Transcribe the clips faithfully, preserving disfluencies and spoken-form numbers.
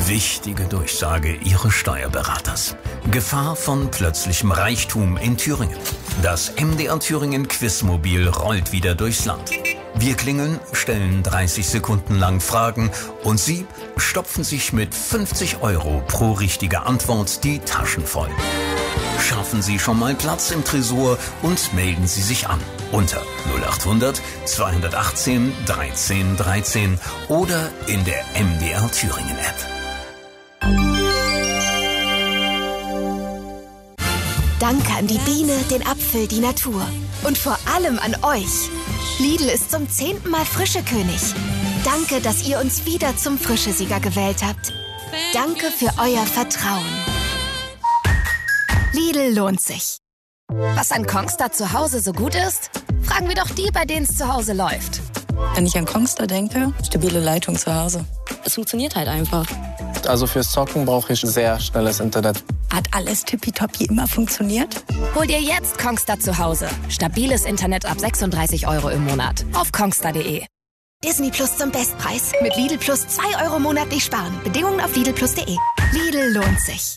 Wichtige Durchsage Ihres Steuerberaters. Gefahr von plötzlichem Reichtum in Thüringen. Das M D R Thüringen Quizmobil rollt wieder durchs Land. Wir klingeln, stellen dreißig Sekunden lang Fragen und Sie stopfen sich mit fünfzig Euro pro richtige Antwort die Taschen voll. Schaffen Sie schon mal Platz im Tresor und melden Sie sich an unter null acht hundert zweihundertachtzehn dreizehn dreizehn oder in der M D R Thüringen App. Danke an die Biene, den Apfel, die Natur. Und vor allem an euch. Lidl ist zum zehnten Mal Frischekönig. Danke, dass ihr uns wieder zum Frischesieger gewählt habt. Danke für euer Vertrauen. Lidl lohnt sich. Was an Kongstar zu Hause so gut ist? Fragen wir doch die, bei denen es zu Hause läuft. Wenn ich an Kongstar denke, stabile Leitung zu Hause. Es funktioniert halt einfach. Also fürs Zocken brauche ich sehr schnelles Internet. Hat alles tippitoppi immer funktioniert? Hol dir jetzt Kongstar zu Hause. Stabiles Internet ab sechsunddreißig Euro im Monat. Auf kongstar punkt de. Disney Plus zum Bestpreis. Mit Lidl Plus zwei Euro monatlich sparen. Bedingungen auf lidl plus punkt de. Lidl lohnt sich.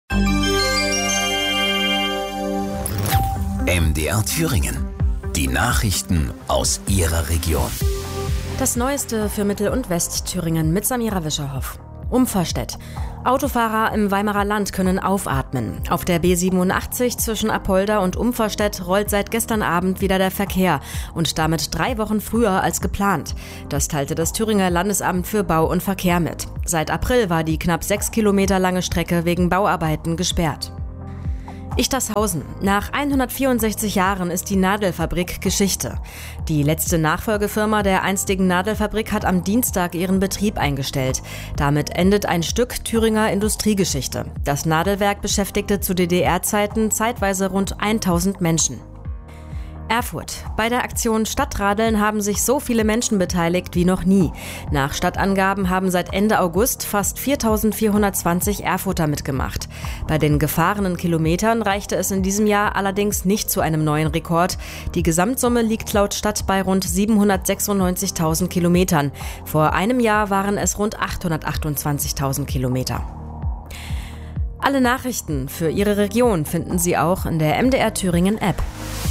M D R Thüringen. Die Nachrichten aus Ihrer Region. Das Neueste für Mittel- und Westthüringen mit Samira Wischerhoff. Umverstedt. Autofahrer im Weimarer Land können aufatmen. Auf der B siebenundachtzig zwischen Apolda und Umverstedt rollt seit gestern Abend wieder der Verkehr und damit drei Wochen früher als geplant. Das teilte das Thüringer Landesamt für Bau und Verkehr mit. Seit April war die knapp sechs Kilometer lange Strecke wegen Bauarbeiten gesperrt. Ichtershausen. Nach hundertvierundsechzig Jahren ist die Nadelfabrik Geschichte. Die letzte Nachfolgefirma der einstigen Nadelfabrik hat am Dienstag ihren Betrieb eingestellt. Damit endet ein Stück Thüringer Industriegeschichte. Das Nadelwerk beschäftigte zu D D R-Zeiten zeitweise rund tausend Menschen. Erfurt. Bei der Aktion Stadtradeln haben sich so viele Menschen beteiligt wie noch nie. Nach Stadtangaben haben seit Ende August fast viertausendvierhundertzwanzig Erfurter mitgemacht. Bei den gefahrenen Kilometern reichte es in diesem Jahr allerdings nicht zu einem neuen Rekord. Die Gesamtsumme liegt laut Stadt bei rund siebenhundertsechsundneunzigtausend Kilometern. Vor einem Jahr waren es rund achthundertachtundzwanzigtausend Kilometer. Alle Nachrichten für Ihre Region finden Sie auch in der M D R Thüringen App.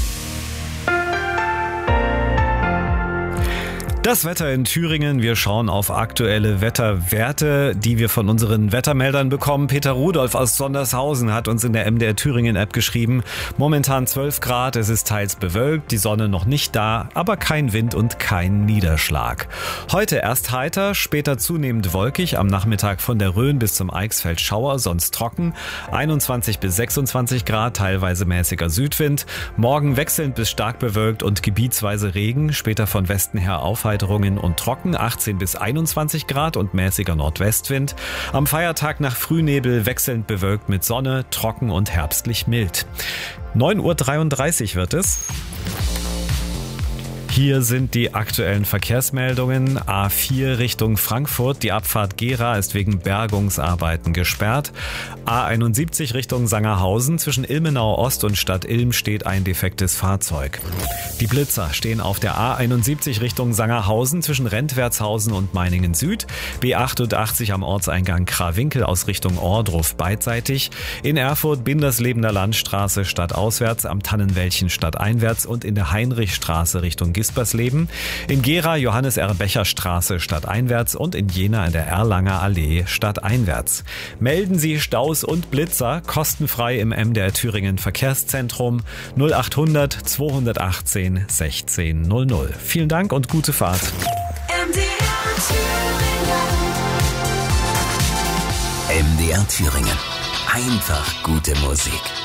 Das Wetter in Thüringen. Wir schauen auf aktuelle Wetterwerte, die wir von unseren Wettermeldern bekommen. Peter Rudolph aus Sondershausen hat uns in der M D R Thüringen App geschrieben. Momentan zwölf Grad, es ist teils bewölkt, die Sonne noch nicht da, aber kein Wind und kein Niederschlag. Heute erst heiter, später zunehmend wolkig, am Nachmittag von der Rhön bis zum Eichsfeld Schauer, sonst trocken. einundzwanzig bis sechsundzwanzig Grad, teilweise mäßiger Südwind. Morgen wechselnd bis stark bewölkt und gebietsweise Regen, später von Westen her Aufheiterung und trocken, achtzehn bis einundzwanzig Grad und mäßiger Nordwestwind. Am Feiertag nach Frühnebel wechselnd bewölkt mit Sonne, trocken und herbstlich mild. neun Uhr dreiunddreißig wird es. Hier sind die aktuellen Verkehrsmeldungen. A vier Richtung Frankfurt. Die Abfahrt Gera ist wegen Bergungsarbeiten gesperrt. A einundsiebzig Richtung Sangerhausen. Zwischen Ilmenau Ost und Stadt Ilm steht ein defektes Fahrzeug. Die Blitzer stehen auf der A einundsiebzig Richtung Sangerhausen zwischen Rentwertshausen und Meiningen Süd. B achtundachtzig am Ortseingang Krawinkel aus Richtung Ohrdruf beidseitig. In Erfurt Binderslebener Landstraße stadtauswärts, am Tannenwäldchen stadteinwärts und in der Heinrichstraße Richtung Gispersleben. In Gera Johannes-Erbecher-Straße stadteinwärts und in Jena in der Erlanger Allee stadteinwärts. Melden Sie Staus und Blitzer kostenfrei im M D R Thüringen Verkehrszentrum null achthundert zweihundertachtzehn sechzehn null null. Vielen Dank und gute Fahrt. M D R Thüringen. M D R Thüringen. Einfach gute Musik.